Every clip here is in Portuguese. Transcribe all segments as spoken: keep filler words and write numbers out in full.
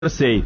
Sei.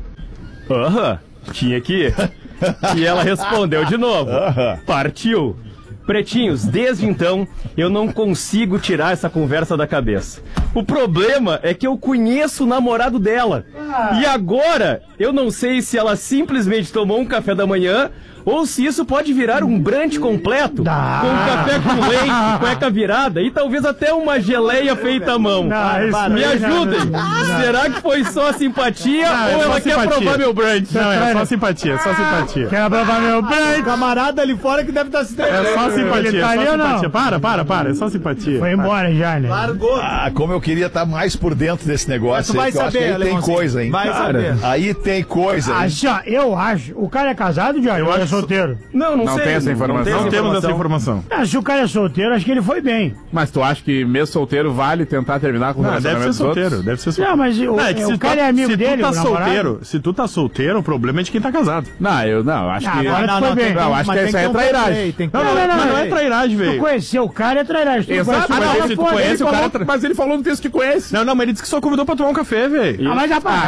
Aham, tinha que ir. E ela respondeu de novo. Partiu. Pretinhos, desde então, eu não consigo tirar essa conversa da cabeça. O problema é que eu conheço o namorado dela. E agora, eu não sei se ela simplesmente tomou um café da manhã ou se isso pode virar um brunch completo, ah. com café com leite, cueca virada e talvez até uma geleia feita à mão. Não, Me ajudem! Não. Será que foi só simpatia não, ou é ela quer simpatia. provar meu brunch? Não, é só simpatia, é só simpatia. Quer provar meu brunch? Camarada ali fora que deve estar se É só simpatia, é só simpatia. Para, para, para, é só simpatia. Foi embora já, né? Largou. Ah, como eu queria estar mais por dentro desse negócio. Tu vai aí, saber, aí tem coisa, hein? Vai cara, saber. Aí tem coisa, hein? Assim, ó, eu acho. O cara é casado, Jorge? Eu ou acho é solteiro? Não, não, não sei. tem essa informação. Não, tem não essa temos informação. essa informação. Ah, se o cara é solteiro, acho que ele foi bem. Mas tu acha que mesmo solteiro vale tentar terminar com o relacionamento dos outros? Deve ser solteiro, deve ser solteiro. Não, mas o, não, é que o se cara tu, é amigo se dele, tu tá o solteiro, se tu tá solteiro, o problema é de quem tá casado. Não, eu não, acho ah, que... Agora não, tu foi não, bem. Não, acho que isso aí é trairagem. Não, não, não, não, não é trairagem, velho. Tu conheceu o cara, é trairagem. Exato, mas se tu conhece o cara... Mas ele falou no texto que conhece. Não, não, mas ele disse que só convidou pra tomar um café, velho. Ah, mas já para,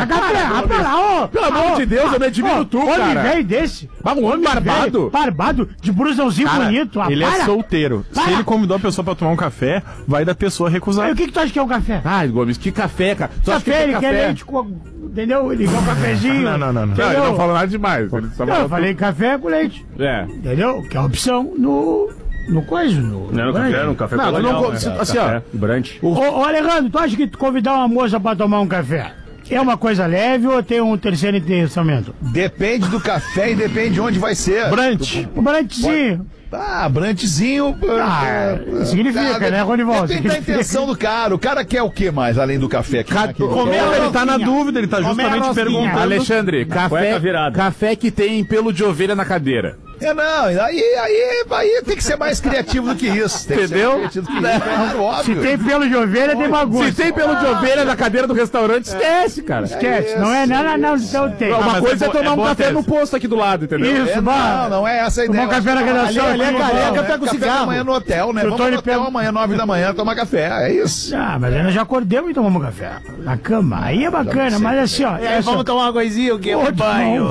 café, pelo amor de Deus, eu me admiro tu, cara. Homem velho desse. Vamos, homem barbado. Barbado, de brusãozinho bonito. Ele é solteiro. Se ele convidou a pessoa pra tomar um café, vai da pessoa recusar. Aí o que que tu acha que é um café? Ai, Gomes, que café, cara. Tu acha que Café, ele quer leite com... Entendeu? Ele quer um cafezinho. Não, não, não. Não, ele não falou nada demais. Ele só Não, eu falei café com leite. É. Entendeu? Que é a opção no... No coisa, no... Não, no café, no café não, colonial, não, né? Assim, ó. Brunch. Ô, ô, Alejandro, tu acha que tu convidar uma moça pra tomar um café é uma coisa leve ou tem um terceiro intensamento? Depende do café e depende de onde vai ser. Brunch. Um brunchzinho. Ah, brunchzinho. Ah, ah, significa, ah, né, Ronivaldo? Depende da intenção do cara. O cara quer o que mais, além do café? Ca comer, ele tá na dúvida, ele tá justamente perguntando. Alexandre, café, café que tem pelo de ovelha na cadeira. É, não, aí, aí, aí tem que ser mais criativo do que isso. Tem Entendeu? Que ser que isso, é óbvio. Se tem pelo de ovelha, tem bagunça. Se tem pelo de ovelha na cadeira do restaurante, esquece, cara. Esquece. É não é nada, não, não tem. Uma ah, coisa é, é tomar é um café ter. no posto aqui do lado, entendeu? Isso, é, não, não é essa a ideia. Tomar um café na redação. Ali é careca, pega o cigarro. Amanhã no hotel, né? Vamos no hotel amanhã, nove da manhã, tomar café, é isso. Ah, mas nós já acordamos e tomamos café. Na cama. Aí é bacana, mas assim, ó. É, vamos tomar uma coisinha, o quê? Um banho.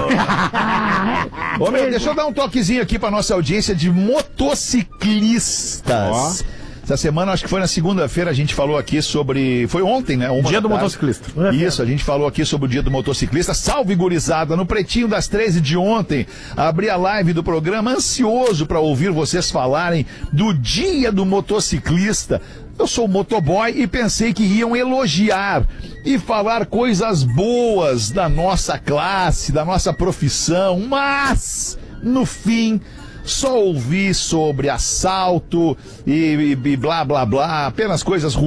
Ô, meu, deixa eu dar um toquezinho aqui pra nossa audiência de motociclistas. Oh. Essa semana, acho que foi na segunda-feira, a gente falou aqui sobre... Foi ontem, né? Uma dia do motociclista. Isso, a gente falou aqui sobre o dia do motociclista. Salve, gurizada! No Pretinho das treze de ontem, abri a live do programa ansioso para ouvir vocês falarem do dia do motociclista. Eu sou motoboy e pensei que iam elogiar e falar coisas boas da nossa classe, da nossa profissão, mas, no fim... Só ouvi sobre assalto e, e, e blá blá blá, apenas coisas ruins.